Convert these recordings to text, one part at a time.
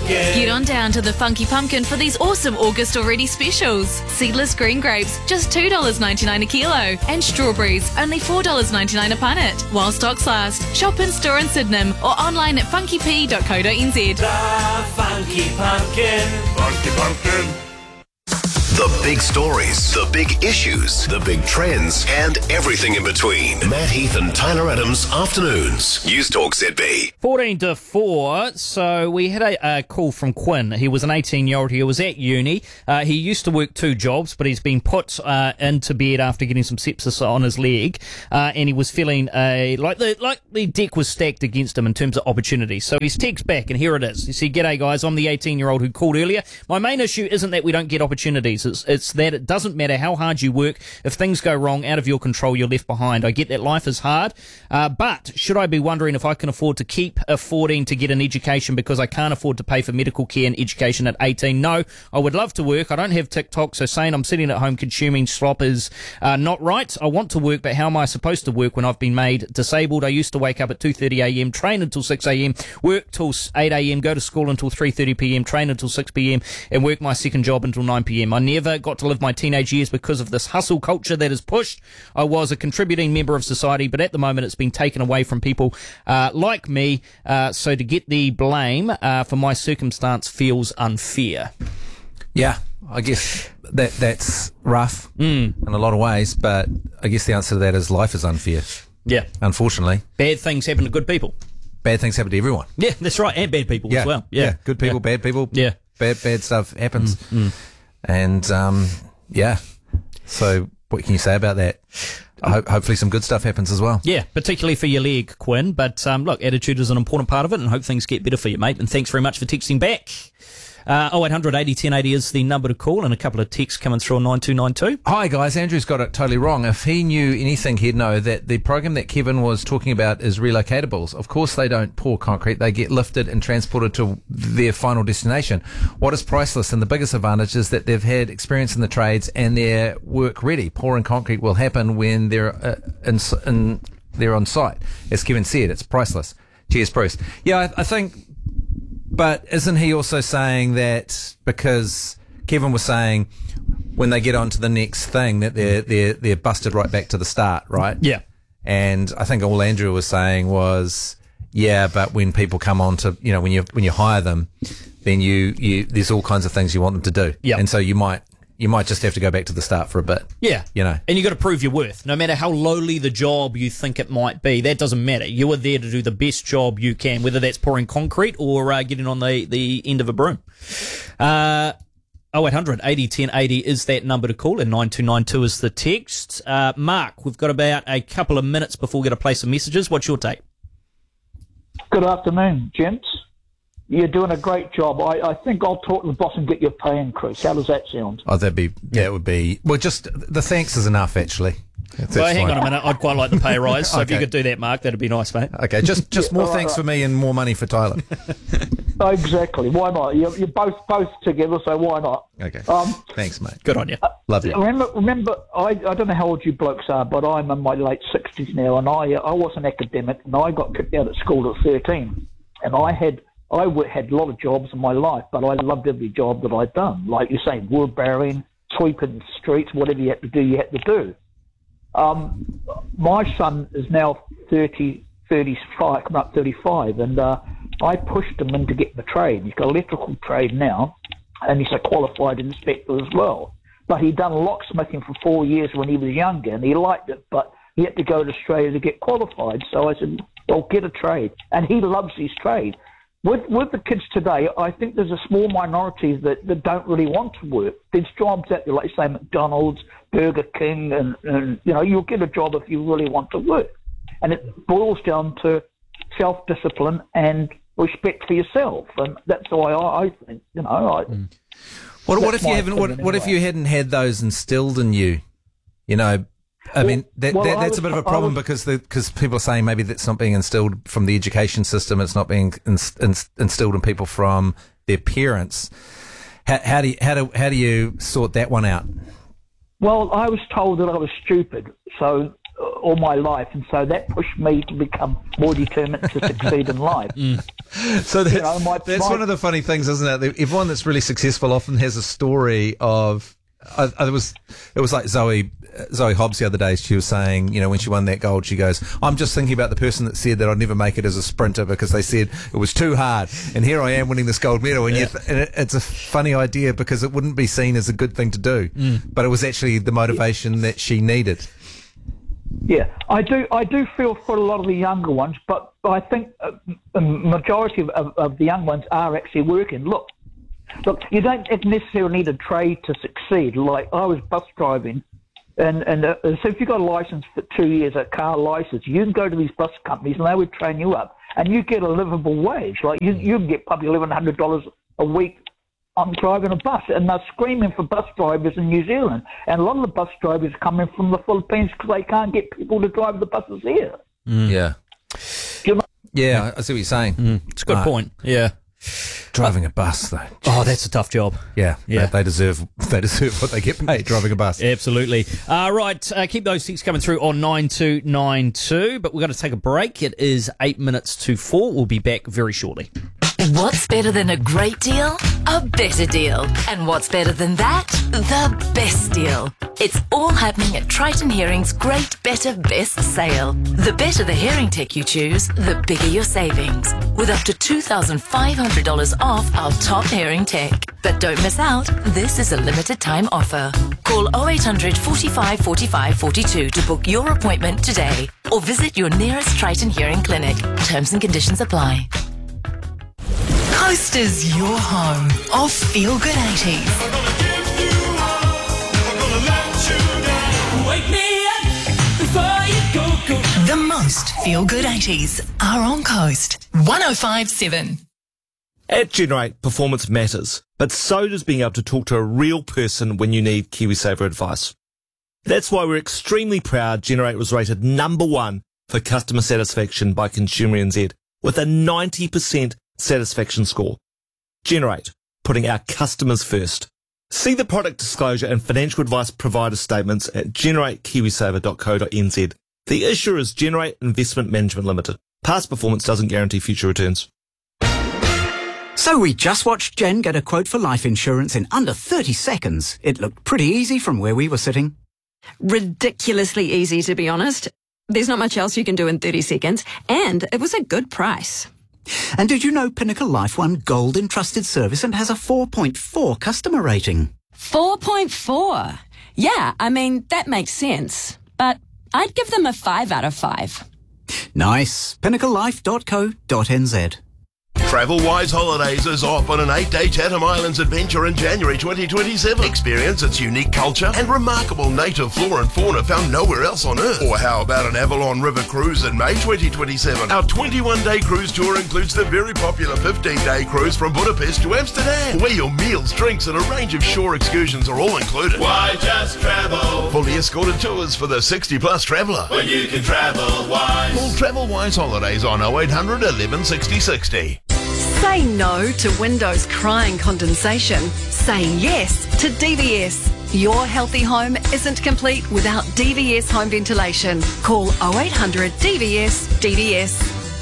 Get on down to the Funky Pumpkin for these awesome August already specials. Seedless green grapes, just $2.99 a kilo. And strawberries, only $4.99 a punnet. While stocks last, shop in store in Sydenham or online at funkyp.co.nz. The Funky Pumpkin. Funky Pumpkin. The big stories, the big issues, the big trends, and everything in between. Matt Heath and Tyler Adams, Afternoons. News Talk ZB. 14 to 4. So we had a call from Quinn. He was an 18-year-old. He was at uni. He used to work 2 jobs, but he's been put into bed after getting some sepsis on his leg. And he was feeling like the deck was stacked against him in terms of opportunities. So he's texted back, and here it is. He said, "G'day, guys. I'm the 18-year-old who called earlier. My main issue isn't that we don't get opportunities. It's that it doesn't matter how hard you work. If things go wrong, out of your control, you're left behind. I get that life is hard, but should I be wondering if I can afford to keep affording to get an education because I can't afford to pay for medical care and education at 18? No, I would love to work. I don't have TikTok, so saying I'm sitting at home consuming slop is not right. I want to work, but how am I supposed to work when I've been made disabled? I used to wake up at 2:30am, train until 6am, work till 8am, go to school until 3:30pm, train until 6pm, and work my second job until 9pm. I never got to live my teenage years because of this hustle culture that is pushed. I was a contributing member of society, but at the moment it's been taken away from people like me, so to get the blame for my circumstance feels unfair." Yeah, I guess that's rough in a lot of ways, but I guess the answer to that is life is unfair. Yeah. Unfortunately. Bad things happen to good people. Bad things happen to everyone. Yeah, that's right, and bad people as well. Yeah. Good people, bad people. Yeah. Bad stuff happens. And, so what can you say about that? Hopefully some good stuff happens as well. Yeah, particularly for your leg, Quinn. But look, attitude is an important part of it, and hope things get better for you, mate. And thanks very much for texting back. 0800 80 1080 is the number to call, and a couple of texts coming through on 9292. Hi guys, Andrew's got it totally wrong. If he knew anything, he'd know that the program that Kevin was talking about is relocatables. Of course they don't pour concrete, they get lifted and transported to their final destination. What is priceless, and the biggest advantage is that they've had experience in the trades and they're work ready. Pouring concrete will happen when they're they're on site. As Kevin said, it's priceless. Cheers, Bruce. Yeah, I think. But isn't he also saying that because Kevin was saying when they get on to the next thing that they're busted right back to the start, right? Yeah. And I think all Andrew was saying was, yeah, but when people come on to, when you hire them, then you there's all kinds of things you want them to do. Yeah. And so you might just have to go back to the start for a bit. Yeah. And you got to prove your worth. No matter how lowly the job you think it might be, that doesn't matter. You are there to do the best job you can, whether that's pouring concrete or getting on the end of a broom. 0800 80 1080 is that number to call, and 9292 is the text. Mark, we've got about a couple of minutes before we get to play some messages. What's your take? Good afternoon, gents. You're doing a great job. I think I'll talk to the boss and get your pay increase. How does that sound? Oh, that would be... Well, just the thanks is enough, actually. Hang on a minute. I'd quite like the pay rise, so if you could do that, Mark, that'd be nice, mate. Okay, just more thanks for me and more money for Tyler. Exactly. Why not? You're both together, so why not? Okay. Thanks, mate. Good on you. Love you. Remember, I don't know how old you blokes are, but I'm in my late 60s now, and I was an academic, and I got kicked out of school at 13, and I had a lot of jobs in my life, but I loved every job that I'd done. Like you say, wood barrowing, sweeping the streets, whatever you had to do, you had to do. My son is now 35, coming up 35, and I pushed him in to get the trade. He's got an electrical trade now, and he's a qualified inspector as well. But he'd done locksmithing for 4 years when he was younger, and he liked it, but he had to go to Australia to get qualified. So I said, well, get a trade. And he loves his trade. With the kids today, I think there's a small minority that don't really want to work. There's jobs out there, like say McDonald's, Burger King, and you'll get a job if you really want to work. And it boils down to self-discipline and respect for yourself, and that's why I think. What if you hadn't had those instilled in you? That's a bit of a problem because people are saying maybe that's not being instilled from the education system. It's not being instilled in people from their parents. How do you sort that one out? Well, I was told that I was stupid, so all my life, and so that pushed me to become more determined to succeed in life. So that's one of the funny things, isn't it? Everyone that's really successful often has a story of. It was like Zoe Hobbs the other day. She was saying, when she won that gold, she goes, "I'm just thinking about the person that said that I'd never make it as a sprinter because they said it was too hard, and here I am winning this gold medal." And, it's a funny idea because it wouldn't be seen as a good thing to do, but it was actually the motivation that she needed. Yeah, I do feel for a lot of the younger ones, but I think a majority of the young ones are actually working. Look, you don't necessarily need a trade to succeed. Like, I was bus driving, and so if you've got a license for 2 years, a car license, you can go to these bus companies and they would train you up, and you get a livable wage. Like, you can get probably $1,100 a week on driving a bus, and they're screaming for bus drivers in New Zealand. And a lot of the bus drivers are coming from the Philippines because they can't get people to drive the buses here. Yeah. Yeah, I see what you're saying. It's a good point. Yeah. Driving a bus, though. Oh, that's a tough job. Yeah. They deserve what they get paid driving a bus. Absolutely. Right, keep those things coming through on 9292, but we've got to take a break. It is 8 minutes to 4. We'll be back very shortly. What's better than a great deal? A better deal. And what's better than that? The best deal. It's all happening at Triton Hearing's Great Better Best sale. The better the hearing tech you choose, the bigger your savings. With up to $2,500 off our top hearing tech. But don't miss out, this is a limited time offer. Call 0800 45 45 42 to book your appointment today. Or visit your nearest Triton Hearing clinic. Terms and conditions apply. Coast is your home of Feel Good 80s. Wake me up before you go. The most Feel Good 80s are on Coast 105.7. At Generate, performance matters, but so does being able to talk to a real person when you need KiwiSaver advice. That's why we're extremely proud Generate was rated #1 for customer satisfaction by Consumer NZ with a 90% satisfaction score. Generate, putting our customers first. See the product disclosure and financial advice provider statements at generatekiwisaver.co.nz. The issuer is Generate Investment Management Limited. Past performance doesn't guarantee future returns. So we just watched Jen get a quote for life insurance in under 30 seconds. It looked pretty easy from where we were sitting. Ridiculously easy, to be honest. There's not much else you can do in 30 seconds, and it was a good price. And did you know Pinnacle Life won Gold in Trusted Service and has a 4.4 customer rating? 4.4? Yeah, I mean, that makes sense. But I'd give them a 5 out of 5. Nice. PinnacleLife.co.nz. TravelWise Holidays is off on an 8-day Chatham Islands adventure in January 2027. Experience its unique culture and remarkable native flora and fauna found nowhere else on Earth. Or how about an Avalon River cruise in May 2027? Our 21-day cruise tour includes the very popular 15-day cruise from Budapest to Amsterdam, where your meals, drinks and a range of shore excursions are all included. Why just travel? Fully escorted tours for the 60-plus traveller. When you can travel wise. Call TravelWise Holidays on 0800 11 60 60. Say no to windows crying condensation. Say yes to DVS. Your healthy home isn't complete without DVS home ventilation. Call 0800 DVS DVS.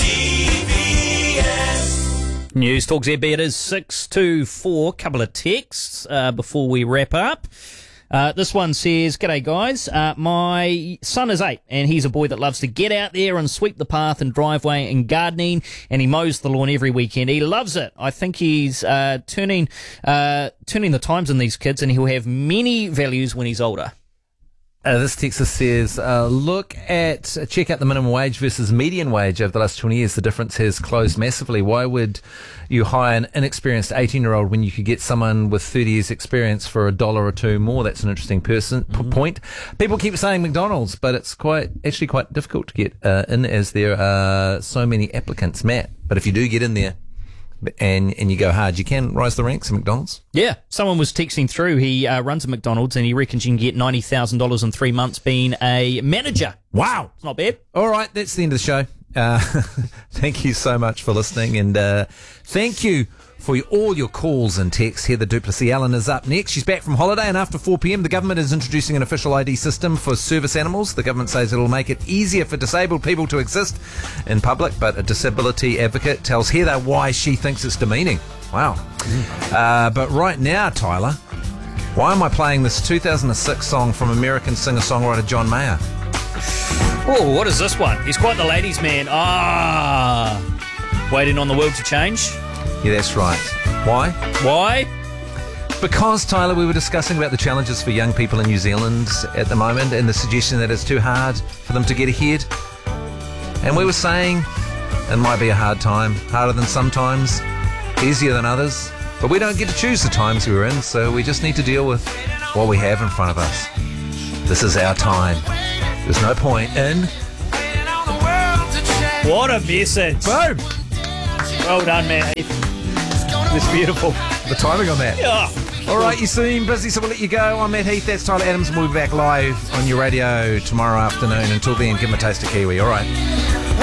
DVS. News Talk ZB, it is 624. Couple of texts before we wrap up. This one says, "G'day guys, my son is 8 and he's a boy that loves to get out there and sweep the path and driveway and gardening, and he mows the lawn every weekend. He loves it. I think he's turning the times in these kids, and he'll have many values when he's older." This texter says, check out the minimum wage versus median wage over the last 20 years. The difference has closed massively. Why would you hire an inexperienced 18-year-old when you could get someone with 30 years experience for $1 or $2 more? That's an interesting point. People keep saying McDonald's, but it's quite difficult to get in as there are so many applicants, Matt. But if you do get in there, and you go hard, you can rise the ranks at McDonald's. Yeah, someone was texting through. He runs a McDonald's and he reckons you can get $90,000 in 3 months being a manager. Wow. It's not bad. All right, that's the end of the show. Thank you so much for listening, and thank you for all your calls and texts. Heather Duplessis Allen is up next. She's back from holiday, and after 4 p.m, the government is introducing an official ID system for service animals. The government says it'll make it easier for disabled people to exist in public, but a disability advocate tells Heather why she thinks it's demeaning. Wow. But right now, Tyler, why am I playing this 2006 song from American singer-songwriter John Mayer? Oh, what is this one? He's quite the ladies' man. Waiting on the world to change? Yeah, that's right. Why? Why? Because, Tyler, we were discussing about the challenges for young people in New Zealand at the moment and the suggestion that it's too hard for them to get ahead. And we were saying it might be a hard time, harder than sometimes, easier than others. But we don't get to choose the times we're in, so we just need to deal with what we have in front of us. This is our time. There's no point in... What a message. Boom! Well done, man. It's beautiful. The timing on that. Yeah. All right, you seem busy, so we'll let you go. I'm Matt Heath, that's Tyler Adams, and we'll be back live on your radio tomorrow afternoon. Until then, give them a taste of Kiwi, all right?